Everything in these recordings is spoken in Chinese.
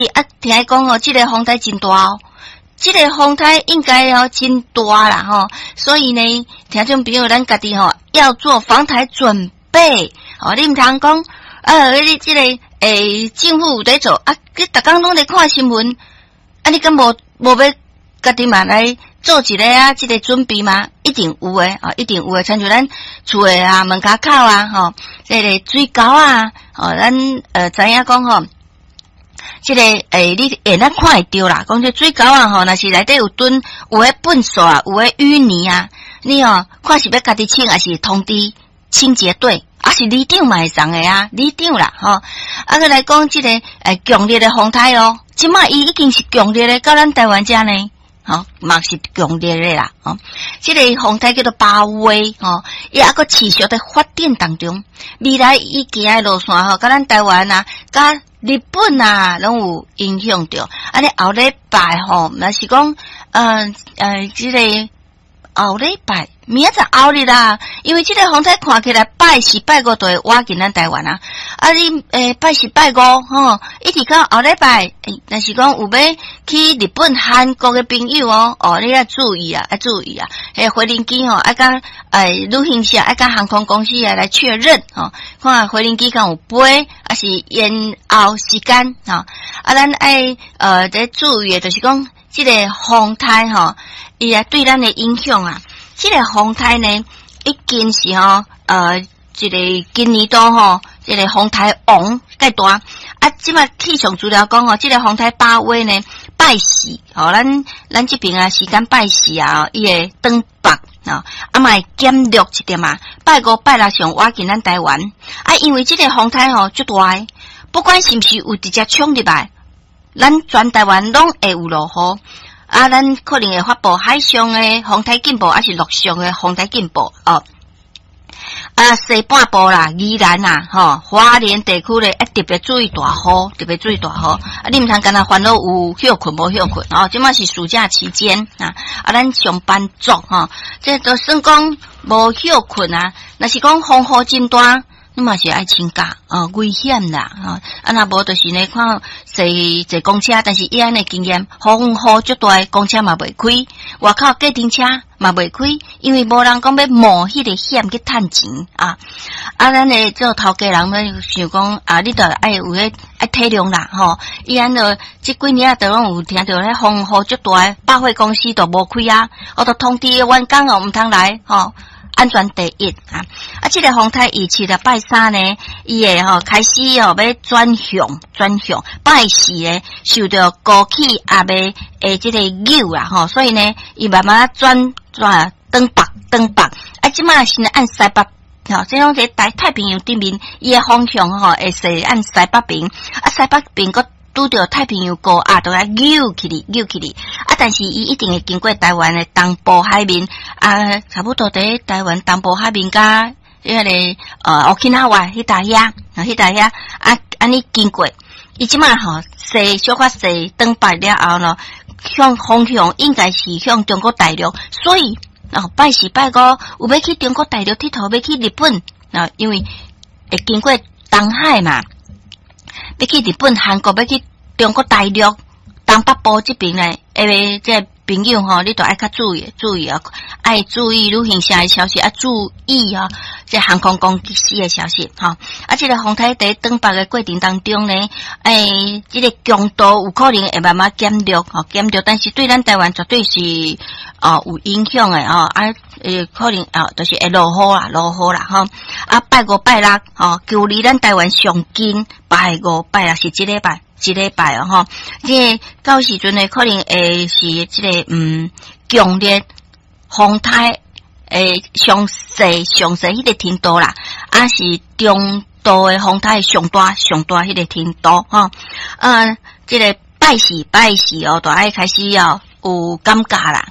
听讲哦，这个风台真大哦，这个风台应该哦真大啦吼，所以呢，听众朋友咱家己吼要做防台准备哦，你唔通讲你这个政府有在做啊，你逐工拢在看新闻，啊，你敢无要家己嘛来做一个啊，这个准备嘛，一定有诶啊，一定有诶，亲像咱厝诶啊门口口啊吼，这个水沟啊，咱知影讲吼。这个你会咱看会到啦，讲这水沟啊吼，若是内底有蹲有诶粪扫啊，有诶淤泥啊，你看是要家己清还是通知清洁队，啊是里长嘛会送诶啊，里长啦吼，啊个来讲这个强烈诶风台哦，即马伊已经是强烈诶，到咱台湾遮呢，吼嘛是强烈诶啦，吼，这个风台叫做巴威吼，伊还佫持续在发展当中，未来伊行诶路线吼，甲咱台湾啊，甲日本啊，拢有影响着。安尼后礼拜吼，若是讲，这个后礼拜明仔载后日啦，因为这个风台看起来拜四拜五都会挖进咱台湾啊。啊，你拜四拜五吼，一直到后礼拜，若是讲有要去日本、韩国嘅朋友你要注意啊，要注意啊。回轮机吼，爱甲旅行社爱甲航空公司来确认吼，看回轮机敢有飞，还是延后时间吼。啊，咱爱在注意的就是讲，这个风台吼，伊也对咱的影响啊。这个风台呢，已经是这个今年度吼，这个风台王介大啊！即摆气象资料讲这个风台八威呢拜四，咱这边啊时间拜四啊，伊会登北嘛会减弱一点嘛，拜五拜六上挖进咱台湾啊，因为这个风台足大的，不管是毋是有直接冲入来，咱全台湾拢会有落雨。啊，咱可能会发布海上的风台警报，还是陆上的风台警报哦。西半部啦，宜兰啦，花莲地区咧，特别注意大雨，特别注意大雨。啊，你唔通干那烦恼有休困无休困哦？即马是暑假期间啊，咱上班族这都算讲无休困啊。若是讲风雨真大。你嘛是爱请假危险啦若无就是呢看坐公车，但是伊安的经验，风雨足大，公车嘛袂开，外口计程车嘛袂开，因为无人讲要冒迄个险去趁钱咱的做头家人要想讲你着爱有迄爱体谅啦伊安着即几年都拢有听到迄风雨足大，百货公司都无开我都通知员工毋通来安全第一这个风台仪器的拜三呢，伊会开始要转向拜四呢，受到高气压的这个扭啦所以呢，伊慢慢转登北即马是按西北这种在太平洋对面，伊的方向会是按西北边西北边个。拄着太平洋高压都来扭起哩但是伊一定会经过台湾的东部海面差不多在台湾东部海面甲迄个Okinawa 迄搭遐安尼经过，伊即马西小可西登北了后呢，向方向应该是向中国大陆，所以拜四拜五有要去中国大陆佚佗，要去日本因为会经过东海嘛。要去日本、韩国，要去中国大陆、东北部这边呢，这朋友你都爱较注意爱注意旅行社的消息注意这航空公司的消息这个风台在登北的过程当中呢，这个强度有可能会慢慢减弱，但是对咱台湾绝对是有影响的可能就是会落雨啦拜五拜六距离咱台湾上近，拜五拜六是一礼拜这到时阵呢可能会是这个强烈风台上细迄个程度啦，是中度的风台上大迄个程度这个拜四都爱开始有感觉啦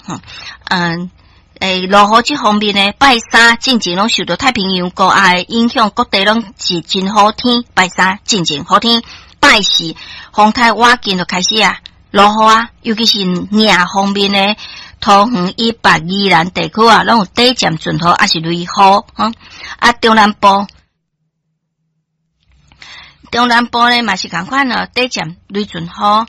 落雨这方面呢，拜三进前拢受到太平洋高压的影响，各地拢是真好天，拜三进前好天，拜四风台挖进就开始落雨尤其是岭方面呢，桃园以北宜兰地区拢有短暂阵雨还是雷雨中南部中南部呢嘛是同款哦，短暂雷阵雨。